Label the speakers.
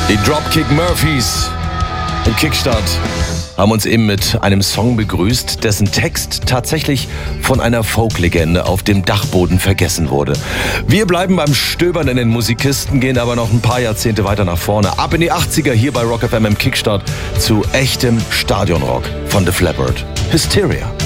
Speaker 1: Die Dropkick Murphys im Kickstart haben uns eben mit einem Song begrüßt, dessen Text tatsächlich von einer Folklegende auf dem Dachboden vergessen wurde. Wir bleiben beim Stöbern in den Musikkisten, gehen aber noch ein paar Jahrzehnte weiter nach vorne. Ab in die 80er hier bei Rock FM im Kickstart zu echtem Stadionrock von Def Leppard. Hysteria.